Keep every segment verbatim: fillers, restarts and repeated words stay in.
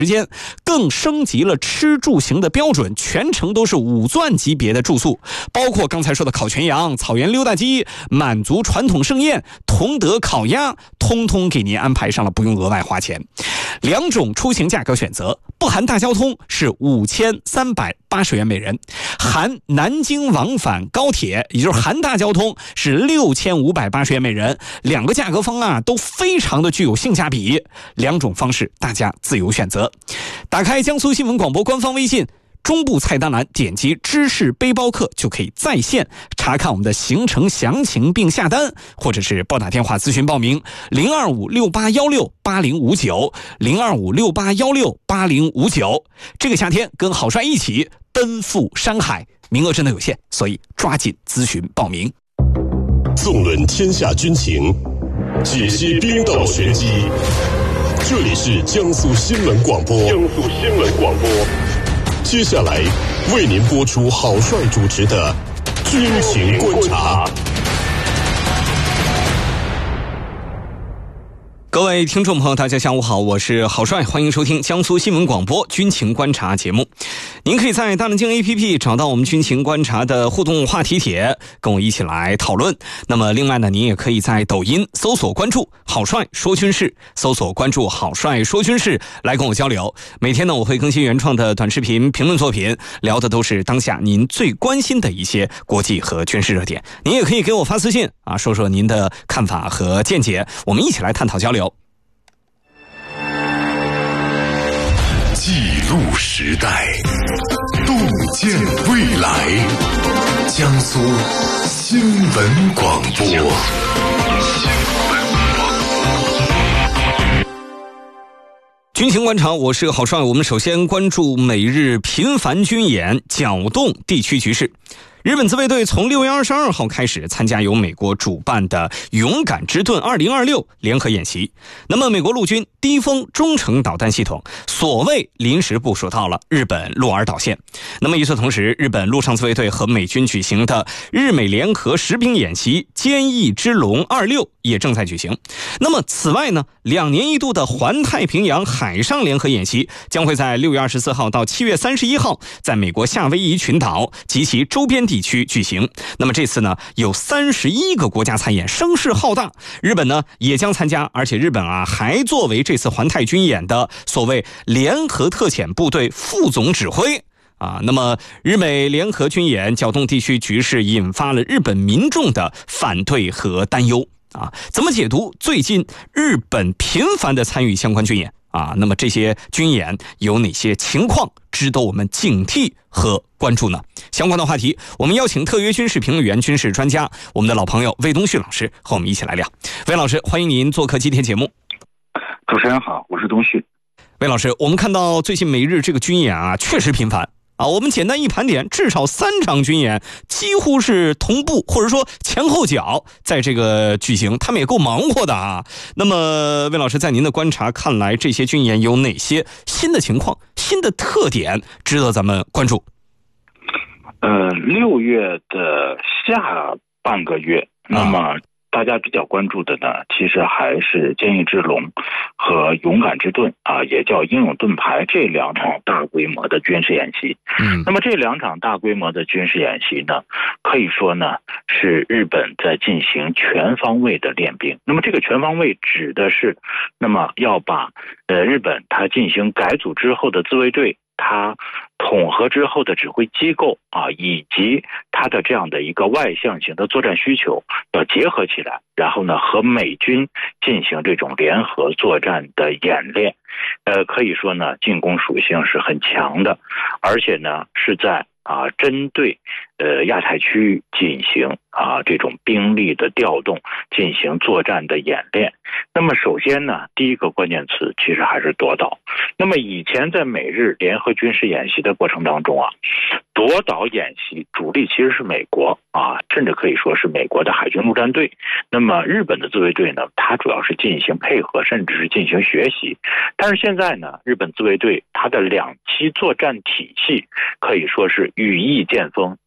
时间更升级了吃住行的标准，全程都是五钻级别的住宿，包括刚才说的烤全羊、草原溜达鸡、满族传统盛宴、同德烤鸭，通通给您安排上了，不用额外花钱。两种出行价格选择，不含大交通是五千三百八十元每人，含南京往返高铁，也就是含大交通是六千五百八十元每人。两个价格方案都非常的具有性价比，两种方式大家自由选择。打开江苏新闻广播官方微信，中部菜单栏点击知识背包客，就可以在线查看我们的行程详情并下单，或者是拨打电话咨询报名零二五六八幺六八零五九 零二五六八幺六八零五九。这个夏天跟郝帅一起奔赴山海，名额真的有限，所以抓紧咨询报名。 纵论天下军情，解析兵道玄机，这里是江苏新闻广播。江苏新闻广播，接下来为您播出郝帅主持的军情观察。 各位听众朋友，大家下午好，我是郝帅，欢迎收听江苏新闻广播军情观察节目。您可以在大南京 A P P 找到我们军情观察的互动话题帖，跟我一起来讨论。那么另外呢，您也可以在抖音搜索关注郝帅说军事，搜索关注郝帅说军事来跟我交流。每天呢，我会更新原创的短视频评论作品，聊的都是当下您最关心的一些国际和军事热点。您也可以给我发私信啊，说说您的看法和见解，我们一起来探讨交流。 记录时代，洞见未来。江苏新闻广播。 军情观察，我是郝帅。我们首先关注美日频繁军演，搅动地区局势。日本自卫队从六月二十二号开始参加由美国主办的勇敢之盾二零二六联合演习。那么美国陆军低风中程导弹系统所谓临时部署到了日本鹿儿岛县。那么与此同时，日本陆上自卫队和美军举行的日美联合实兵演习坚毅之龙二六也正在举行。那么此外呢，两年一度的环太平洋海上联合演习将会在六月二十四号到七月三十一号在美国夏威夷群岛及其周边地区举行。那么这次呢，有三十一个国家参演，声势浩大。日本呢也将参加，而且日本啊还作为这次环太军演的所谓联合特遣部队副总指挥啊。那么日美联合军演搅动地区局势，引发了日本民众的反对和担忧啊。怎么解读最近日本频繁的参与相关军演啊？那么这些军演有哪些情况值得我们警惕和关注呢？相关的话题，我们邀请特约军事评论员、军事专家，我们的老朋友魏东旭老师和我们一起来聊。魏老师，欢迎您做客今天节目。 主持人好，我是东旭。 魏老师，我们看到最近美日这个军演啊，确实频繁啊。我们简单一盘点，至少三场军演几乎是同步或者说前后脚在这个举行，他们也够忙活的啊。那么魏老师，在您的观察看来，这些军演有哪些新的情况、新的特点值得咱们关注？ 呃，六月的下半个月，那么大家比较关注的呢，其实还是坚毅之龙和勇敢之盾啊，也叫英勇盾牌这两场大规模的军事演习。嗯，那么这两场大规模的军事演习呢，可以说呢是日本在进行全方位的练兵。那么这个全方位指的是，那么要把呃日本它进行改组之后的自卫队，它统合之后的指挥机构啊，以及它的这样的一个外向型的作战需求要结合起来，然后呢和美军进行这种联合作战的演练。呃，可以说呢进攻属性是很强的，而且呢是在啊针对呃亚太区域进行啊这种兵力的调动，进行作战的演练。那么首先呢，第一个关键词其实还是夺岛。那么以前在美日联合军事演习的过程当中啊，夺岛演习主力其实是美国啊，甚至可以说是美国的海军陆战队。那么日本的自卫队呢，它主要是进行配合，甚至是进行学习。但是现在呢，日本自卫队它的两栖作战体系可以说是羽翼渐丰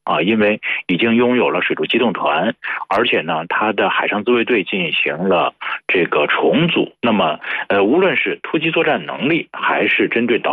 啊，因为已经拥有了水陆机动团，而且呢，它的海上自卫队进行了这个重组。那么，呃，无论是突击作战能力，还是针对岛